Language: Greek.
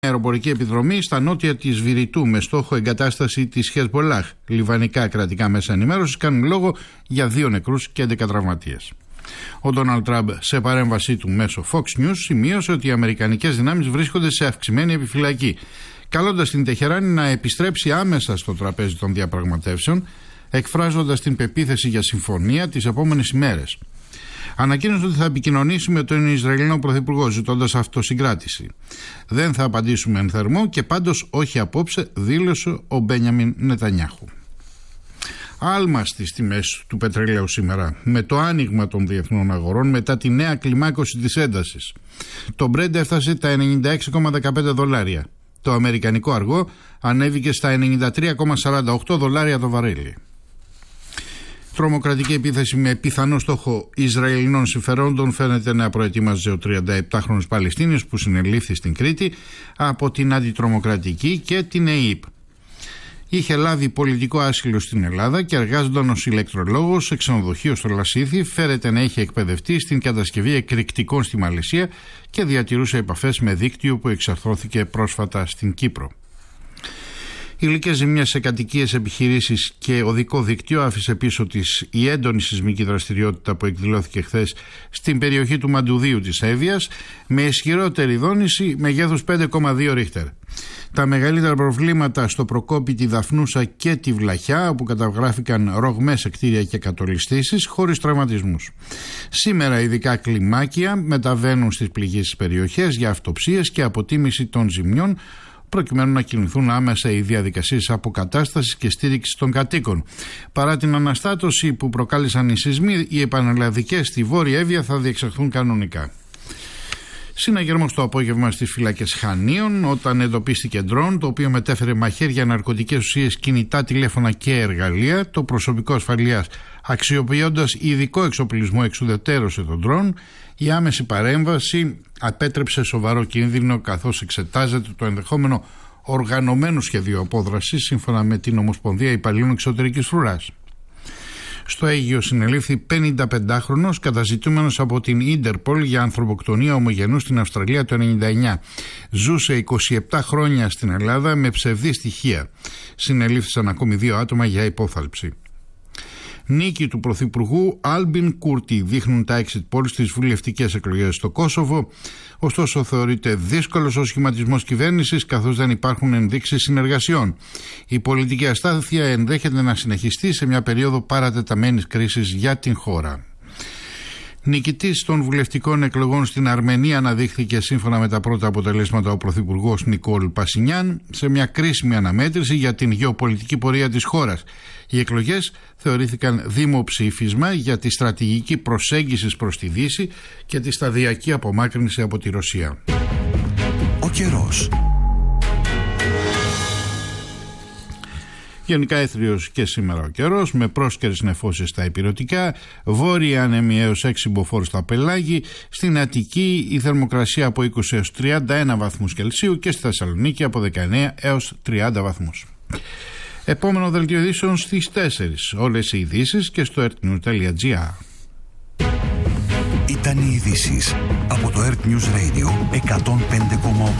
αεροπορική επιδρομή στα νότια της Βηρητού με στόχο εγκατάσταση της Χεσμπολάχ. Λιβανικά κρατικά μέσα ενημέρωσης κάνουν λόγο για 2 νεκρούς και 11 τραυματίες. Ο Ντόναλντ Τραμπ, σε παρέμβασή του μέσω Fox News, σημείωσε ότι οι αμερικανικές δυνάμεις βρίσκονται σε αυξημένη επιφυλακή, καλώντας την Τεχεράνη να επιστρέψει άμεσα στο τραπέζι των διαπραγματεύσεων, εκφράζοντας την πεποίθηση για συμφωνία τις επόμενες ημέρες. Ανακοίνωσε ότι θα επικοινωνήσει με τον Ισραηλινό Πρωθυπουργό, ζητώντας αυτοσυγκράτηση. Δεν θα απαντήσουμε εν θερμό και πάντως όχι απόψε, δήλωσε ο Μπένιαμιν Νετανιάχου. Άλμα στις τιμές του πετρελαίου σήμερα, με το άνοιγμα των διεθνών αγορών μετά τη νέα κλιμάκωση της έντασης. Το Brent έφτασε τα $96,15. Το αμερικανικό αργό ανέβηκε στα $93,48 το βαρέλι. Τρομοκρατική επίθεση με πιθανό στόχο Ισραηλινών συμφερόντων φαίνεται να προετοίμαζε ο 37χρονος Παλαιστίνιος που συνελήφθη στην Κρήτη από την Αντιτρομοκρατική και την ΕΕΠ. Είχε λάβει πολιτικό άσυλο στην Ελλάδα και εργάζονταν ως ηλεκτρολόγος σε ξενοδοχείο στο Λασίθι. Φέρεται να είχε εκπαιδευτεί στην κατασκευή εκρηκτικών στη Μαλαισία και διατηρούσε επαφές με δίκτυο που εξαρθρώθηκε πρόσφατα στην Κύπρο. Υλικές ζημιές σε κατοικίες, επιχειρήσεις και οδικό δίκτυο άφησε πίσω της η έντονη σεισμική δραστηριότητα που εκδηλώθηκε χθες στην περιοχή του Μαντουδίου της Εύβοιας με ισχυρότερη δόνηση μεγέθους 5,2 ρίχτερ. Τα μεγαλύτερα προβλήματα στο Προκόπη, τη Δαφνούσα και τη Βλαχιά, όπου καταγράφηκαν ρογμές σε κτίρια και κατολιστήσεις χωρίς τραυματισμούς. Σήμερα ειδικά κλιμάκια μεταβαίνουν στις πληγείς περιοχές για αυτοψίες και αποτίμηση των ζημιών, προκειμένου να κινηθούν άμεσα οι διαδικασίες αποκατάστασης και στήριξης των κατοίκων. Παρά την αναστάτωση που προκάλεσαν οι σεισμοί, οι επανελλαδικές στη Βόρεια Εύβοια θα διεξαχθούν κανονικά. Συναγερμός το απόγευμα στις φυλακές Χανίων, όταν εντοπίστηκε ντρόν το οποίο μετέφερε μαχαίρια, ναρκωτικές ουσίες, κινητά τηλέφωνα και εργαλεία. Το προσωπικό ασφαλείας, αξιοποιώντας ειδικό εξοπλισμό, εξουδετερώσε τον ντρόν. Η άμεση παρέμβαση απέτρεψε σοβαρό κίνδυνο, καθώς εξετάζεται το ενδεχόμενο οργανωμένου σχεδίου απόδρασης, σύμφωνα με την Ομοσπονδία Υπαλλήλων Εξωτερικής Φρουράς. Στο Αίγυο συνελήφθη 55χρονος καταζητούμενος από την Ίντερπολ για ανθρωποκτονία ομογενού στην Αυστραλία το 1999. Ζούσε 27 χρόνια στην Ελλάδα με ψευδή στοιχεία. Συνελήφθησαν ακόμη 2 άτομα για υπόθαλψη. Νίκη του Πρωθυπουργού Άλμπιν Κούρτι δείχνουν τα exit polls στις βουλευτικές εκλογές στο Κόσοβο. Ωστόσο, θεωρείται δύσκολος ο σχηματισμός κυβέρνησης, καθώς δεν υπάρχουν ενδείξεις συνεργασιών. Η πολιτική αστάθεια ενδέχεται να συνεχιστεί σε μια περίοδο παρατεταμένης κρίσης για την χώρα. Νικητής των βουλευτικών εκλογών στην Αρμενία αναδείχθηκε σύμφωνα με τα πρώτα αποτελέσματα ο Πρωθυπουργός Νικόλ Πασινιάν σε μια κρίσιμη αναμέτρηση για την γεωπολιτική πορεία της χώρας. Οι εκλογές θεωρήθηκαν δημοψήφισμα για τη στρατηγική προσέγγιση προς τη Δύση και τη σταδιακή απομάκρυνση από τη Ρωσία. Ο καιρός. Γενικά έθριος και σήμερα ο καιρός, με πρόσκαιρες νεφώσεις στα ηπειρωτικά, βόρεια άνεμοι έως 6 μποφόρ στα πελάγη, στην Αττική η θερμοκρασία από 20 έως 31 βαθμούς Κελσίου και στη Θεσσαλονίκη από 19 έως 30 βαθμούς. Επόμενο δελτίο ειδήσεων στις 4. Όλες οι ειδήσεις και στο earthnews.gr. Ήταν οι ειδήσεις από το Earth News Radio 105,8.